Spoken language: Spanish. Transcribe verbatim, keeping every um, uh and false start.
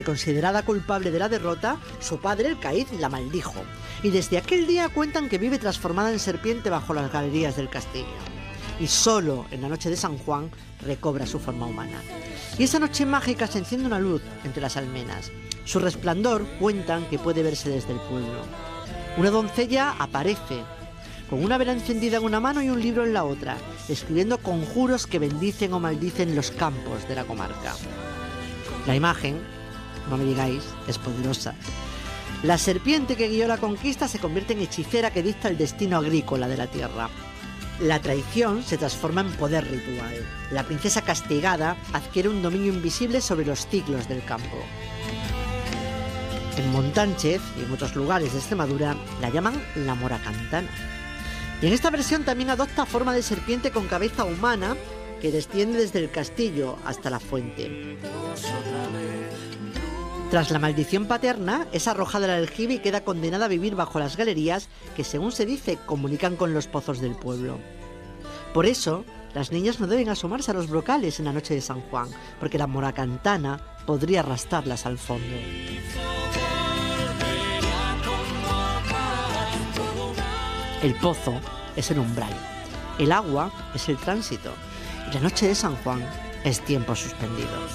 Considerada culpable de la derrota, su padre, el Caid, la maldijo, y desde aquel día cuentan que vive transformada en serpiente bajo las galerías del castillo. Y solo en la noche de San Juan recobra su forma humana. Y esa noche mágica se enciende una luz entre las almenas. Su resplandor cuentan que puede verse desde el pueblo. Una doncella aparece, con una vela encendida en una mano y un libro en la otra, escribiendo conjuros que bendicen o maldicen los campos de la comarca. La imagen, no me digáis, es poderosa. La serpiente que guió la conquista se convierte en hechicera que dicta el destino agrícola de la tierra. La traición se transforma en poder ritual. La princesa castigada adquiere un dominio invisible sobre los ciclos del campo. En Montánchez y en otros lugares de Extremadura la llaman la moracantana. Y en esta versión también adopta forma de serpiente con cabeza humana que desciende desde el castillo hasta la fuente. Tras la maldición paterna, es arrojada al aljibe y queda condenada a vivir bajo las galerías que, según se dice, comunican con los pozos del pueblo. Por eso, las niñas no deben asomarse a los brocales en la noche de San Juan, porque la moracantana podría arrastrarlas al fondo. El pozo es el umbral, el agua es el tránsito, y la noche de San Juan es tiempo suspendido.